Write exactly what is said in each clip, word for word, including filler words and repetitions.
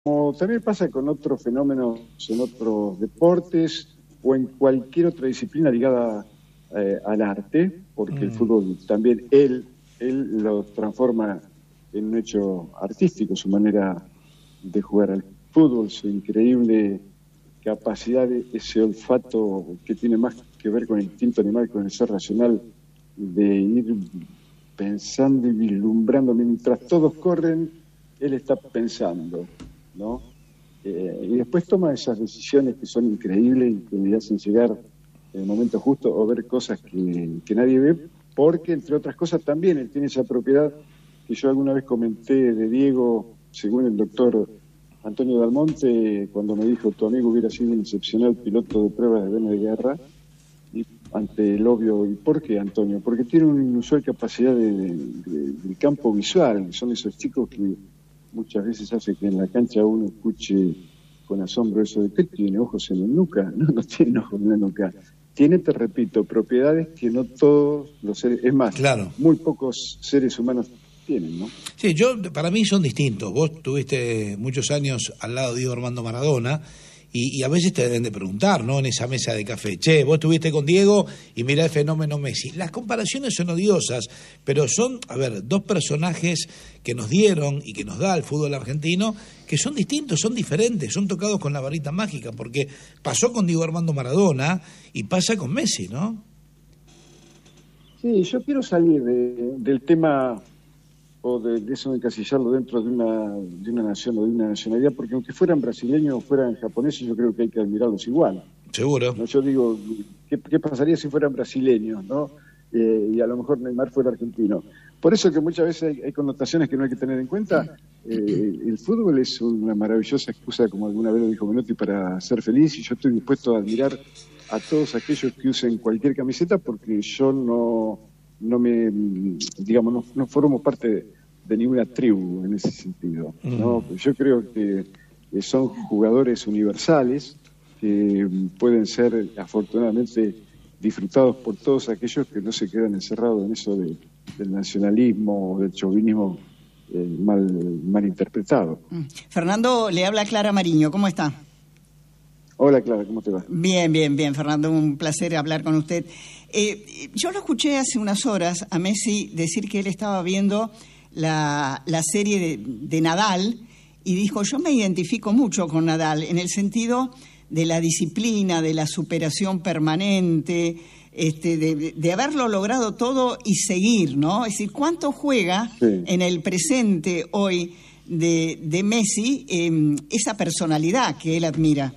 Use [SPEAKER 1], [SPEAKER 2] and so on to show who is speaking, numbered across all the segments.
[SPEAKER 1] Como también pasa con otros fenómenos en otros deportes o en cualquier otra disciplina ligada eh, al arte, porque mm. el fútbol también él, él lo transforma en un hecho artístico, su manera de jugar al fútbol, su increíble capacidad, de ese olfato que tiene más que ver con el instinto animal, con el ser racional, de ir pensando y vislumbrando mientras todos corren, él está pensando, ¿no? Eh, y después toma esas decisiones que son increíbles y que le hacen llegar en el momento justo o ver cosas que, que nadie ve, porque entre otras cosas también él tiene esa propiedad que yo alguna vez comenté de Diego, según el doctor Antonio Dalmonte, cuando me dijo tu amigo hubiera sido un excepcional piloto de pruebas de aviones de guerra, y ante el obvio, ¿y por qué, Antonio? Porque tiene una inusual capacidad de, de, de, del campo visual, son esos chicos que muchas veces hace que en la cancha uno escuche con asombro eso de que tiene ojos en la nuca. No, no tiene ojos en la nuca. Tiene, te repito, propiedades que no todos los seres, es más,
[SPEAKER 2] claro,
[SPEAKER 1] muy pocos seres humanos tienen, ¿no?
[SPEAKER 2] Sí, yo, para mí son distintos. Vos tuviste muchos años al lado de Diego Armando Maradona y, y a veces te deben de preguntar, ¿no? En esa mesa de café, che, vos estuviste con Diego y mirá el fenómeno Messi. Las comparaciones son odiosas, pero son, a ver, dos personajes que nos dieron y que nos da el fútbol argentino, que son distintos, son diferentes, son tocados con la varita mágica, porque pasó con Diego Armando Maradona y pasa con Messi, ¿no?
[SPEAKER 1] Sí, yo quiero salir de, del tema o de, de eso de encasillarlo dentro de una, de una nación o de una nacionalidad, porque aunque fueran brasileños o fueran japoneses, yo creo que hay que admirarlos igual.
[SPEAKER 2] Seguro.
[SPEAKER 1] ¿No? Yo digo, ¿qué, qué pasaría si fueran brasileños, no? Eh, y a lo mejor Neymar fuera argentino. Por eso que muchas veces hay, hay connotaciones que no hay que tener en cuenta. Eh, el fútbol es una maravillosa excusa, como alguna vez lo dijo Menotti, para ser feliz, y yo estoy dispuesto a admirar a todos aquellos que usen cualquier camiseta, porque yo no, no me, digamos, no, no formo parte de, de ninguna tribu en ese sentido, ¿no? Mm. Yo creo que son jugadores universales que pueden ser afortunadamente disfrutados por todos aquellos que no se quedan encerrados en eso de, del nacionalismo o del chauvinismo eh, mal, mal interpretado.
[SPEAKER 3] Fernando, le habla Clara Mariño, ¿cómo está?
[SPEAKER 1] Hola Clara, ¿cómo te va?
[SPEAKER 3] Bien, bien, bien, Fernando, un placer hablar con usted. Eh, yo lo escuché hace unas horas a Messi decir que él estaba viendo la, la serie de, de Nadal y dijo, yo me identifico mucho con Nadal en el sentido de la disciplina, de la superación permanente, este, de, de haberlo logrado todo y seguir, ¿no? Es decir, ¿cuánto juega sí. en el presente hoy de, de Messi eh, esa personalidad que él admira?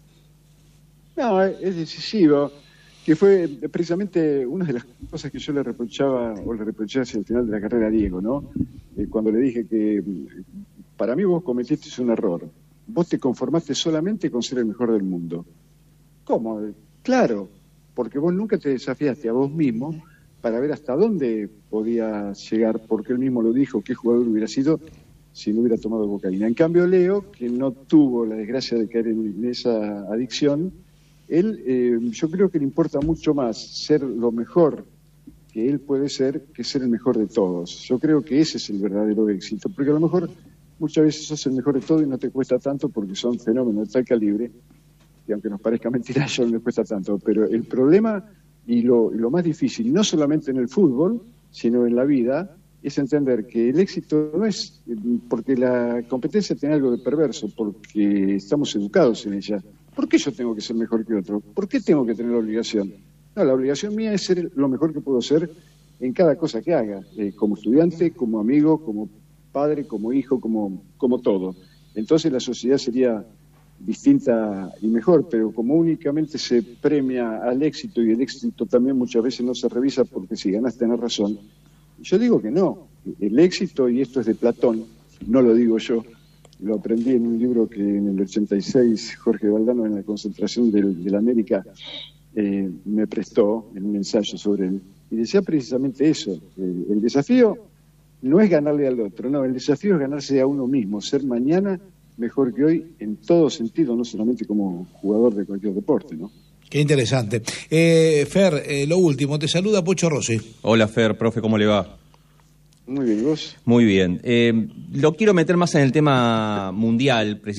[SPEAKER 1] No, es decisivo, que fue precisamente una de las cosas que yo le reprochaba, o le reproché hacia el final de la carrera a Diego, ¿no? Eh, cuando le dije que para mí vos cometiste un error. Vos te conformaste solamente con ser el mejor del mundo. ¿Cómo? Claro, porque vos nunca te desafiaste a vos mismo para ver hasta dónde podía llegar, porque él mismo lo dijo, qué jugador hubiera sido si no hubiera tomado cocaína. En cambio, Leo, que no tuvo la desgracia de caer en esa adicción, él, eh, yo creo que le importa mucho más ser lo mejor que él puede ser que ser el mejor de todos. Yo creo que ese es el verdadero éxito, porque a lo mejor muchas veces sos el mejor de todo y no te cuesta tanto porque son fenómenos de tal calibre que aunque nos parezca mentira, a ellos no les cuesta tanto. Pero el problema y lo, y lo más difícil, no solamente en el fútbol, sino en la vida, es entender que el éxito no es porque la competencia tiene algo de perverso, porque estamos educados en ella. ¿Por qué yo tengo que ser mejor que otro? ¿Por qué tengo que tener la obligación? No, la obligación mía es ser lo mejor que puedo ser en cada cosa que haga, eh, como estudiante, como amigo, como padre, como hijo, como, como todo. Entonces la sociedad sería distinta y mejor, pero como únicamente se premia al éxito y el éxito también muchas veces no se revisa porque si ganas tenés razón, yo digo que no. El éxito, y esto es de Platón, no lo digo yo, lo aprendí en un libro que en el ochenta y seis Jorge Valdano en la concentración del, de la América eh, me prestó en un ensayo sobre él, y decía precisamente eso, eh, el desafío no es ganarle al otro, no, el desafío es ganarse a uno mismo, ser mañana mejor que hoy en todo sentido, no solamente como jugador de cualquier deporte, ¿no?
[SPEAKER 2] Qué interesante. Eh, Fer, eh, lo último, te saluda Pocho Rossi.
[SPEAKER 4] Hola Fer, profe, ¿cómo le va?
[SPEAKER 1] Muy bien, ¿y vos?
[SPEAKER 4] Muy bien. Eh, lo quiero meter más en el tema mundial, precisamente.